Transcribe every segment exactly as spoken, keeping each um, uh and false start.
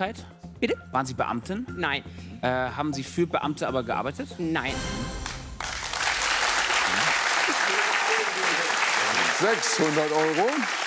Tätigkeit? Bitte? Waren Sie Beamtin? Nein. Äh, haben Sie für Beamte aber gearbeitet? Nein. sechshundert Euro.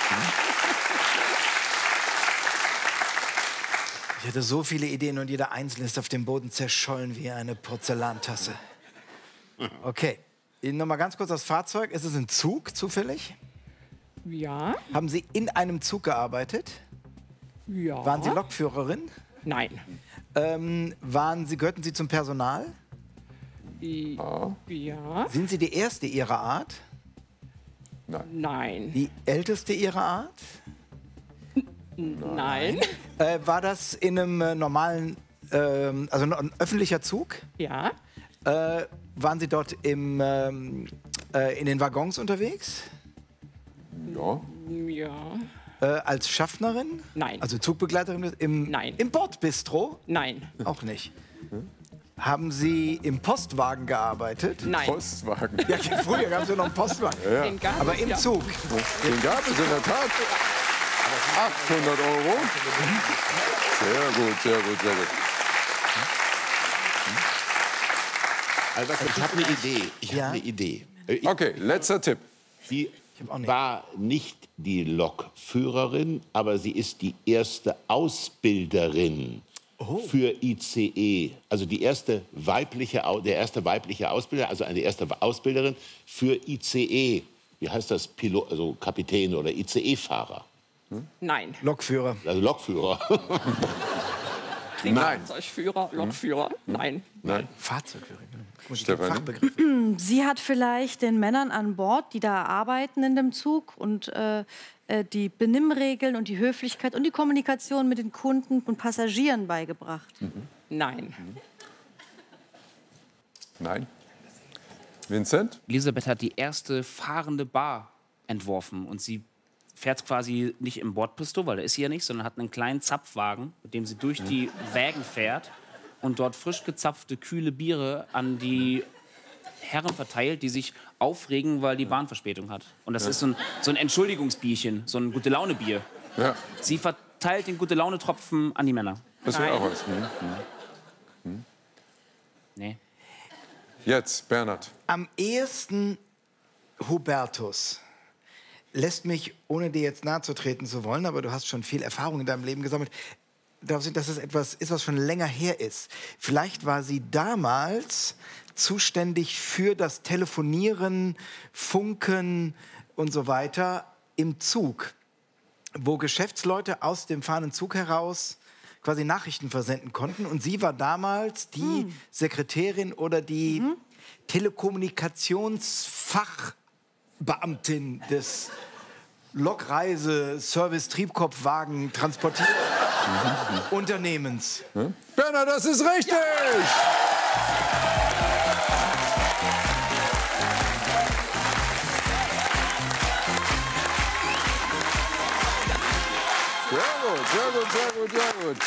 Ich hatte so viele Ideen und jeder einzelne ist auf dem Boden zerschollen wie eine Porzellantasse. Okay, noch mal ganz kurz das Fahrzeug. Ist es ein Zug zufällig? Ja. Haben Sie in einem Zug gearbeitet? Ja. Waren Sie Lokführerin? Nein. Ähm, waren Sie, gehörten Sie zum Personal? Ja. Ja. Sind Sie die erste Ihrer Art? Nein. Die älteste Ihrer Art? Nein. Äh, war das in einem äh, normalen, ähm, also ein öffentlicher Zug? Ja. Äh, waren Sie dort im, ähm, äh, in den Waggons unterwegs? Ja. Ja. Äh, als Schaffnerin? Nein. Also Zugbegleiterin? Im, Nein. Im Bordbistro? Nein. Auch nicht. Haben Sie im Postwagen gearbeitet? Nein. Postwagen. Ja, früher gab es ja noch einen Postwagen. Ja. Den gab Aber es, im ja. Zug. Den gab es in der Tat. achthundert Euro. Sehr gut, sehr gut, sehr gut. Also, ich habe eine Idee. Ich Ja? habe eine Idee. Ich, Okay, letzter Tipp. Sie hab auch nicht. war nicht die Lokführerin, aber sie ist die erste Ausbilderin für I C E. Also die erste weibliche, Au- der erste weibliche Ausbilder, also eine erste Ausbilderin für I C E. Wie heißt das? Pilot, also Kapitän oder I C E-Fahrer. Nein. Lokführer. Also Lokführer. Nein. Fahrzeugführer, Lokführer. Nein. Nein. Fahrzeugführer. Stefanie? Fachbegriff. Sie hat vielleicht den Männern an Bord, die da arbeiten in dem Zug und äh, äh, die Benimmregeln und die Höflichkeit und die Kommunikation mit den Kunden und Passagieren beigebracht. Nein. Nein. Vincent? Elisabeth hat die erste fahrende Bar entworfen und sie fährt quasi nicht im Bordbistro, weil da ist sie ja nicht, sondern hat einen kleinen Zapfwagen, mit dem sie durch die Wägen fährt und dort frisch gezapfte, kühle Biere an die Herren verteilt, die sich aufregen, weil die Bahn Verspätung hat. Und das ist so ein, so ein Entschuldigungsbierchen, so ein Gute-Laune-Bier. Ja. Sie verteilt den Gute-Laune-Tropfen an die Männer. Das wäre Nein. auch was. Hm, hm. Nee. Jetzt, Bernhard. Am ehesten Hubertus. Lässt mich, ohne dir jetzt nahe zu treten zu wollen, aber du hast schon viel Erfahrung in deinem Leben gesammelt, darauf sind, dass es etwas ist, was schon länger her ist. Vielleicht war sie damals zuständig für das Telefonieren, Funken und so weiter im Zug, wo Geschäftsleute aus dem fahrenden Zug heraus quasi Nachrichten versenden konnten. Und sie war damals die hm. Sekretärin oder die mhm. Telekommunikationsfachbeamtin des Lokreise, Service, Triebkopfwagen, Transportier Unternehmens. Hm? Bernhard, das ist richtig! Sehr gut, sehr gut, sehr gut, sehr gut.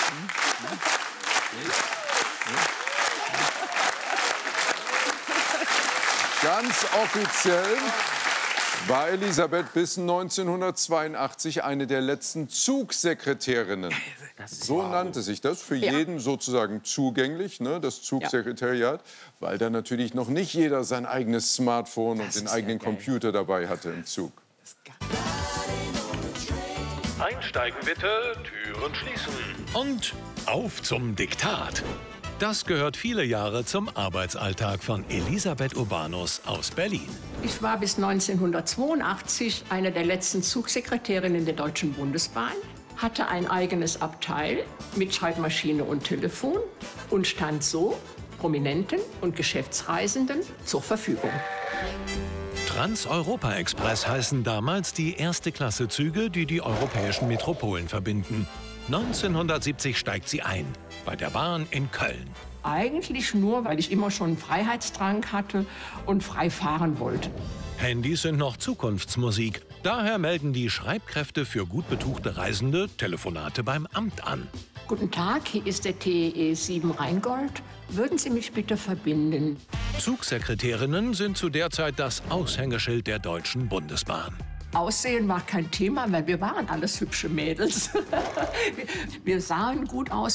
Ganz offiziell war Elisabeth bis neunzehnhundertzweiundachtzig eine der letzten Zugsekretärinnen. So nannte sich das, für Ja. jeden sozusagen zugänglich, ne, das Zugsekretariat, weil da natürlich noch nicht jeder sein eigenes Smartphone und den ist eigenen ja geil. Computer dabei hatte im Zug. Einsteigen bitte, Türen schließen. Und auf zum Diktat. Das gehört viele Jahre zum Arbeitsalltag von Elisabeth Urbanus aus Berlin. Ich war bis neunzehnhundertzweiundachtzig eine der letzten Zugsekretärinnen der Deutschen Bundesbahn, hatte ein eigenes Abteil mit Schreibmaschine und Telefon und stand so Prominenten und Geschäftsreisenden zur Verfügung. Trans-Europa-Express heißen damals die Erste-Klasse-Züge, die die europäischen Metropolen verbinden. neunzehnhundertsiebzig steigt sie ein, bei der Bahn in Köln. Eigentlich nur, weil ich immer schon einen Freiheitsdrang hatte und frei fahren wollte. Handys sind noch Zukunftsmusik. Daher melden die Schreibkräfte für gut betuchte Reisende Telefonate beim Amt an. Guten Tag, hier ist der T E sieben Rheingold. Würden Sie mich bitte verbinden? Zugsekretärinnen sind zu der Zeit das Aushängeschild der Deutschen Bundesbahn. Aussehen war kein Thema, weil wir waren alles hübsche Mädels. Wir sahen gut aus.